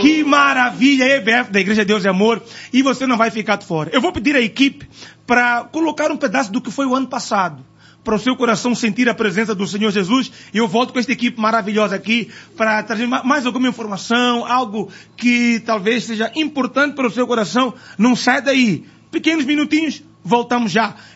Que maravilha, EBF da Igreja Deus e Amor. E você não vai ficar de fora. Eu vou pedir à equipe para colocar um pedaço do que foi o ano passado, para o seu coração sentir a presença do Senhor Jesus. E eu volto com esta equipe maravilhosa aqui para trazer mais alguma informação, algo que talvez seja importante para o seu coração. Não sai daí. Pequenos minutinhos, voltamos já.